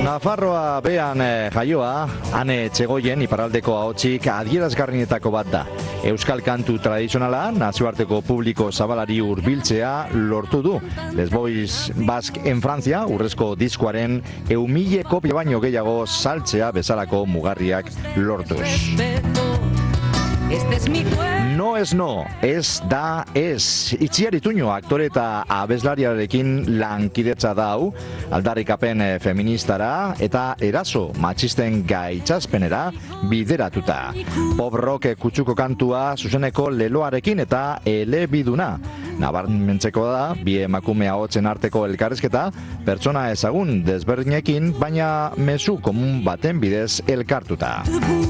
Nafarroa bean jaioa, Ane Txegoien iparraldeko ahotsik adierazgarrienetako bat da. Euskal kantu tradizionala nazioarteko publiko zabalari hurbiltzea lortu du. Les Boys Basque en Francia urrezko diskoaren 1.000 kopia baino gehiago saltzea bezalako mugarriak lortuz. No es no, ez da ez. Itziar Ituño aktore eta abeslariarekin lankidetza da hau, aldarrikapen feministara eta eraso matxisten gaitzazpenera bideratuta. Pop rock kutsuko kantua zuzeneko leloarekin eta elebiduna. Nabarmentzeko da, bi emakume ahotsen arteko elkarrizketa, pertsona ezagun desberdinekin, baina mezu komun baten bidez elkartuta.